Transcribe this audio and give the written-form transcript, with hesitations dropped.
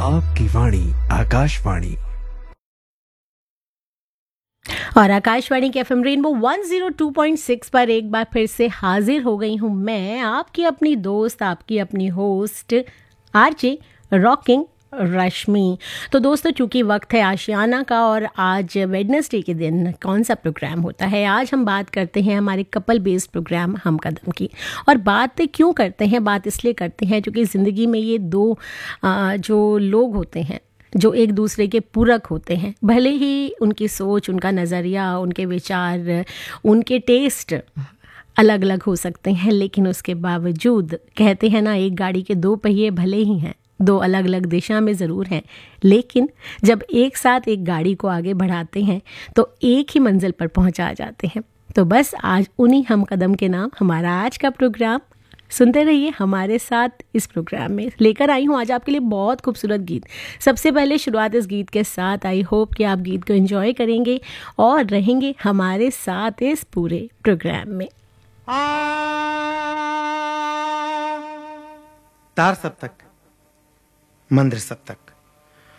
आपकी वाणी आकाशवाणी। और आकाशवाणी के एफएम रेनबो 102.6 पर एक बार फिर से हाजिर हो गई हूँ मैं, आपकी अपनी दोस्त, आपकी अपनी होस्ट आरजे रॉकिंग रश्मि। तो दोस्तों, चूंकि वक्त है आशियाना का और आज वेडनेसडे के दिन कौन सा प्रोग्राम होता है, आज हम बात करते हैं हमारे कपल बेस्ड प्रोग्राम हम कदम की। और बात क्यों करते हैं, बात इसलिए करते हैं क्योंकि ज़िंदगी में ये दो जो लोग होते हैं जो एक दूसरे के पूरक होते हैं, भले ही उनकी सोच, उनका नज़रिया, उनके विचार, उनके टेस्ट अलग अलग हो सकते हैं, लेकिन उसके बावजूद कहते हैं ना, एक गाड़ी के दो पहिए भले ही हैं, दो अलग अलग दिशा में ज़रूर हैं, लेकिन जब एक साथ एक गाड़ी को आगे बढ़ाते हैं तो एक ही मंजिल पर पहुंचा जाते हैं। तो बस आज उन्हीं हम कदम के नाम हमारा आज का प्रोग्राम, सुनते रहिए हमारे साथ। इस प्रोग्राम में लेकर आई हूँ आज आपके लिए बहुत खूबसूरत गीत। सबसे पहले शुरुआत इस गीत के साथ। आई होप कि आप गीत को एंजॉय करेंगे और रहेंगे हमारे साथ इस पूरे प्रोग्राम में। तार सब तक, मंदिर सब तक।